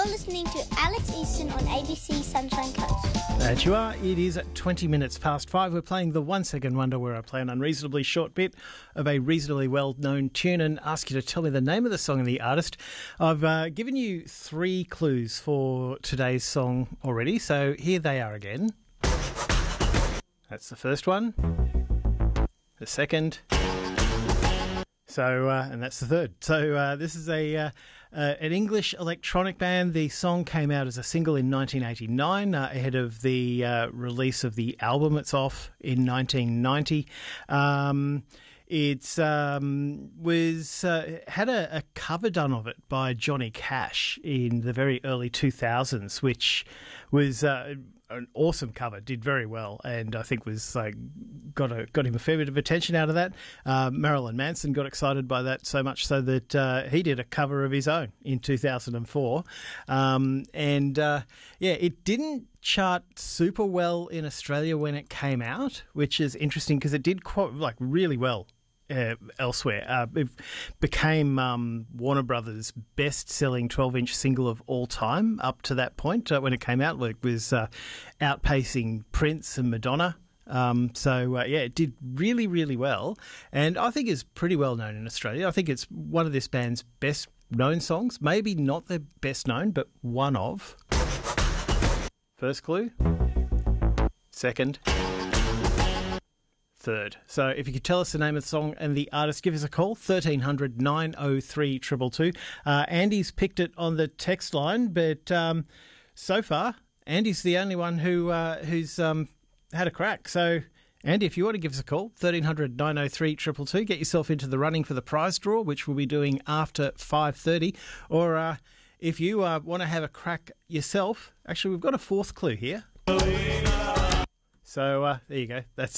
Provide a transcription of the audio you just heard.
listening to Alex Easton on ABC Sunshine Coast. That you are. It is 20 minutes past 5. We're playing the 1 Second Wonder, where I play an unreasonably short bit of a reasonably well-known tune and ask you to tell me the name of the song and the artist. I've given you 3 clues for today's song already, so here they are again. That's the first one. The second. So, and that's the third. So, this is an English electronic band. The song came out as a single in 1989, ahead of the release of the album it's off in 1990. It had a cover done of it by Johnny Cash in the very early 2000s, which was an awesome cover, did very well, and I think was got him a fair bit of attention out of that. Marilyn Manson got excited by that so much so that he did a cover of his own in 2004, it didn't chart super well in Australia when it came out, which is interesting because it did really well elsewhere. It became Warner Brothers' best-selling 12-inch single of all time up to that point when it came out. It was outpacing Prince and Madonna. It did really, really well, and I think it's pretty well known in Australia. I think it's one of this band's best-known songs. Maybe not their best-known, but one of. First clue. Second. Third. So if you could tell us the name of the song and the artist, give us a call, 1300 903 222. Andy's picked it on the text line, but so far, Andy's the only one who's had a crack. So, Andy, if you want to give us a call, 1300 903 222, get yourself into the running for the prize draw, which we'll be doing after 5:30. Or if you want to have a crack yourself, actually, we've got a fourth clue here. So, there you go. That's